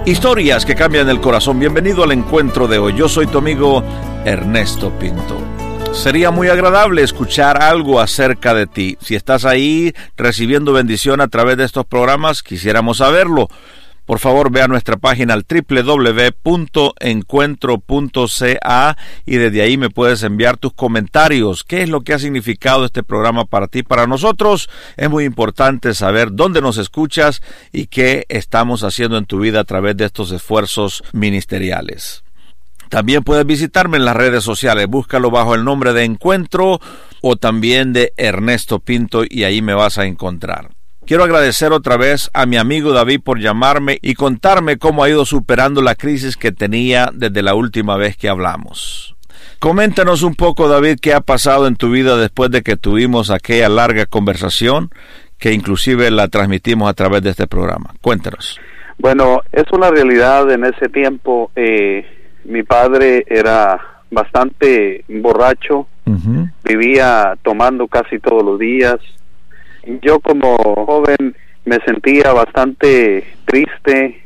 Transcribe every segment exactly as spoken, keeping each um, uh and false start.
Historias que cambian el corazón. Bienvenido al encuentro de hoy. Yo soy tu amigo Ernesto Pinto. Sería muy agradable escuchar algo acerca de ti. Si estás ahí recibiendo bendición a través de estos programas, quisiéramos saberlo. Por favor, ve a nuestra página al doble u doble u doble u punto encuentro punto c a y desde ahí me puedes enviar tus comentarios. ¿Qué es lo que ha significado este programa para ti? Para nosotros es muy importante saber dónde nos escuchas y qué estamos haciendo en tu vida a través de estos esfuerzos ministeriales. También puedes visitarme en las redes sociales. Búscalo bajo el nombre de Encuentro o también de Ernesto Pinto y ahí me vas a encontrar. Quiero agradecer otra vez a mi amigo David por llamarme y contarme cómo ha ido superando la crisis que tenía desde la última vez que hablamos. Coméntanos un poco, David, qué ha pasado en tu vida después de que tuvimos aquella larga conversación que inclusive la transmitimos a través de este programa. Cuéntanos. Bueno, es una realidad en ese tiempo. Eh, mi padre era bastante borracho, uh-huh. Vivía tomando casi todos los días. Yo como joven me sentía bastante triste,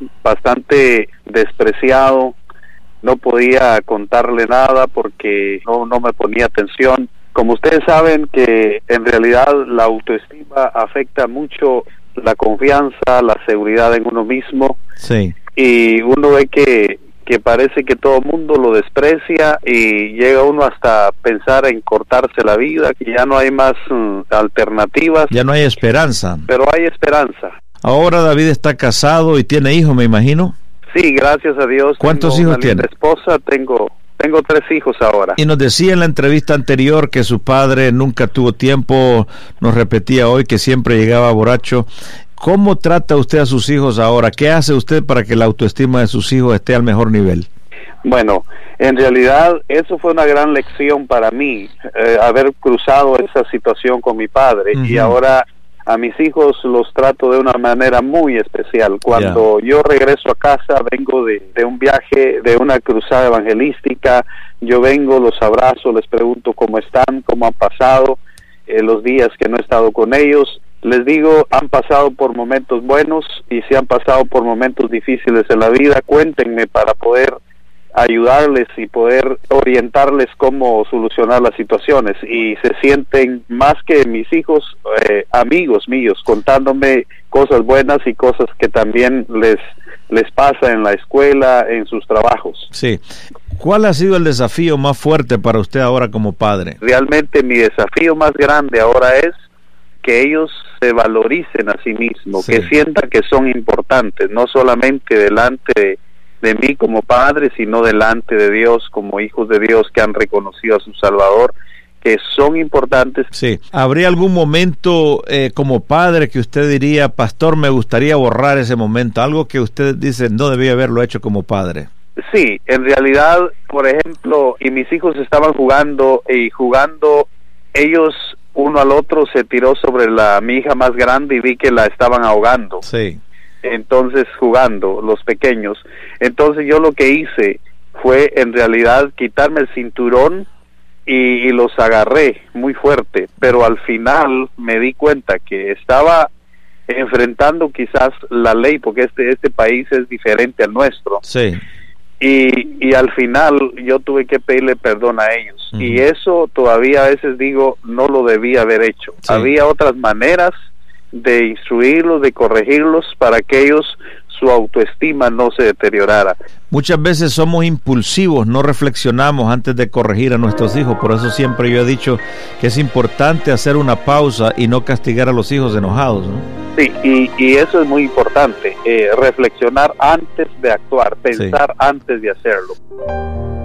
bastante despreciado, no podía contarle nada porque no, no me ponía atención. Como ustedes saben que en realidad la autoestima afecta mucho la confianza, la seguridad en uno mismo. Sí. Y uno ve que que parece que todo el mundo lo desprecia y llega uno hasta pensar en cortarse la vida, que ya no hay más um, alternativas. Ya no hay esperanza. Pero hay esperanza. Ahora David está casado y tiene hijos, me imagino. Sí, gracias a Dios. ¿Cuántos hijos tiene? Esposa, tengo, tengo tres hijos ahora. Y nos decía en la entrevista anterior que su padre nunca tuvo tiempo, nos repetía hoy que siempre llegaba borracho. ¿Cómo trata usted a sus hijos ahora? ¿Qué hace usted para que la autoestima de sus hijos esté al mejor nivel? Bueno, en realidad eso fue una gran lección para mí, eh, haber cruzado esa situación con mi padre. Uh-huh. Y ahora a mis hijos los trato de una manera muy especial. Cuando yeah. yo regreso a casa, vengo de, de un viaje, de una cruzada evangelística, yo vengo, los abrazo, les pregunto cómo están, cómo han pasado eh, los días que no he estado con ellos. Les digo, han pasado por momentos buenos y si han pasado por momentos difíciles en la vida, cuéntenme para poder ayudarles y poder orientarles cómo solucionar las situaciones. Y se sienten más que mis hijos, eh, amigos míos, contándome cosas buenas y cosas que también les, les pasa en la escuela, en sus trabajos. Sí. ¿Cuál ha sido el desafío más fuerte para usted ahora como padre? Realmente mi desafío más grande ahora es que ellos se valoricen a sí mismos, sí. Que sientan que son importantes, no solamente delante de, de mí como padre, sino delante de Dios, como hijos de Dios que han reconocido a su Salvador, que son importantes. Sí. ¿Habría algún momento eh, como padre que usted diría, pastor, me gustaría borrar ese momento? Algo que usted dice, no debía haberlo hecho como padre. Sí, en realidad, por ejemplo, y mis hijos estaban jugando, y jugando, ellos uno al otro se tiró sobre la mi hija más grande y vi que la estaban ahogando. Sí. Entonces jugando los pequeños. Entonces yo lo que hice fue en realidad quitarme el cinturón y, y los agarré muy fuerte, pero al final me di cuenta que estaba enfrentando quizás la ley, porque este este país es diferente al nuestro. Sí. Y, y al final yo tuve que pedirle perdón a ellos. Uh-huh. Y eso todavía a veces digo, no lo debía haber hecho. Sí. Había otras maneras de instruirlos, de corregirlos para que ellos, su autoestima no se deteriorara. Muchas veces somos impulsivos, no reflexionamos antes de corregir a nuestros hijos. Por eso siempre yo he dicho que es importante hacer una pausa y no castigar a los hijos enojados, ¿no? Sí, y, y eso es muy importante, eh, reflexionar antes de actuar, pensar sí. antes de hacerlo.